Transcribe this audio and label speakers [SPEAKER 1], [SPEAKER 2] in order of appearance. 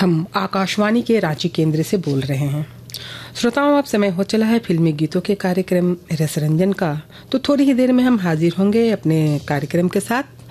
[SPEAKER 1] हम आकाशवाणी के रांची केंद्र से बोल रहे हैं। श्रोताओं, अब समय हो चला है फिल्मी गीतों के कार्यक्रम रसरंजन का। तो थोड़ी ही देर में हम हाजिर होंगे अपने कार्यक्रम के साथ।